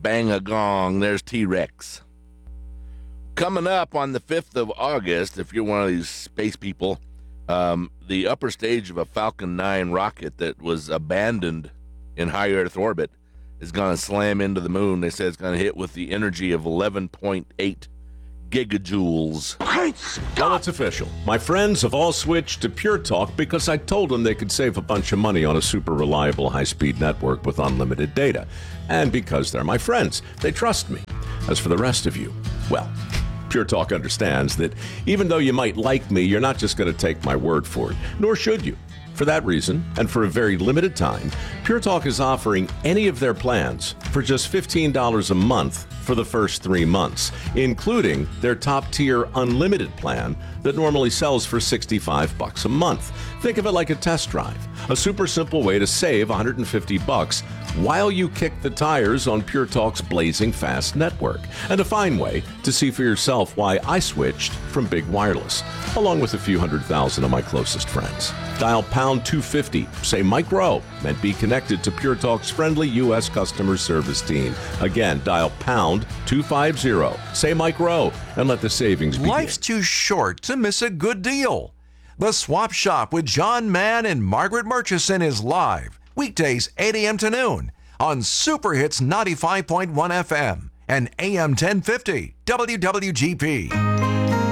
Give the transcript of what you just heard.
bang a gong, there's T-Rex. Coming up on the 5th of August, if you're one of these space people, the upper stage of a Falcon 9 rocket that was abandoned in high Earth orbit is going to slam into the moon. They said it's going to hit with the energy of 11.8 gigajoules. Well, it's official. My friends have all switched to Pure Talk because I told them they could save a bunch of money on a super reliable high-speed network with unlimited data. And because they're my friends, they trust me. As for the rest of you, well, Pure Talk understands that even though you might like me, you're not just going to take my word for it, nor should you. For that reason, and for a very limited time, Pure Talk is offering any of their plans for just $15 a month for the first 3 months, including their top-tier unlimited plan that normally sells for $65 a month. Think of it like a test drive, a super simple way to save $150 while you kick the tires on Pure Talk's blazing fast network, and a fine way to see for yourself why I switched from Big Wireless, along with a few 100,000 of my closest friends. Dial pound 250, say Mike Rowe, and be connected to Pure Talk's friendly U.S. customer service team. Again, dial pound 250, say Mike Rowe, and let the savings begin. Life's too short to miss a good deal. The Swap Shop with John Mann and Margaret Murchison is live, weekdays 8 a.m. to noon on Super Hits 95.1 FM and AM 1050 WWGP.